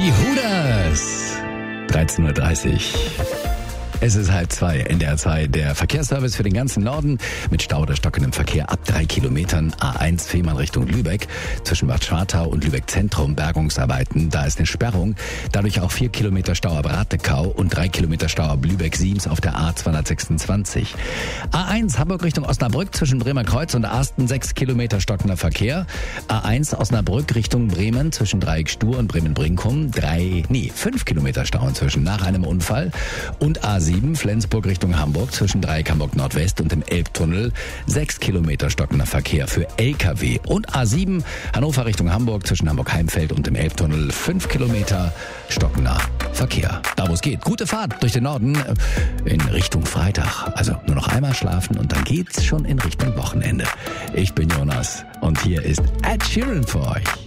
Die Hooders. 13.30 Uhr. Es ist 1:30, NDR 2, der Verkehrsservice für den ganzen Norden mit Stau oder stockendem Verkehr ab 3 Kilometern. A1 Fehmarn Richtung Lübeck, zwischen Bad Schwartau und Lübeck Zentrum, Bergungsarbeiten. Da ist eine Sperrung, dadurch auch 4 Kilometer Stau ab Ratekau und 3 Kilometer Stau ab Lübeck-Siems auf der A226. A1 Hamburg Richtung Osnabrück, zwischen Bremer Kreuz und Arsten 6 Kilometer stockender Verkehr. A1 Osnabrück Richtung Bremen, zwischen Dreieck Stur und Bremen-Brinkum 5 Kilometer Stau inzwischen nach einem Unfall. Und A7 Flensburg Richtung Hamburg, zwischen Dreieck Hamburg Nordwest und dem Elbtunnel 6 Kilometer stockender Verkehr für LKW. Und A7 Hannover Richtung Hamburg, zwischen Hamburg-Heimfeld und dem Elbtunnel 5 Kilometer stockender Verkehr. Da wo es geht. Gute Fahrt durch den Norden in Richtung Freitag. Also nur noch einmal schlafen und dann geht's schon in Richtung Wochenende. Ich bin Jonas und hier ist Ed Sheeran für euch.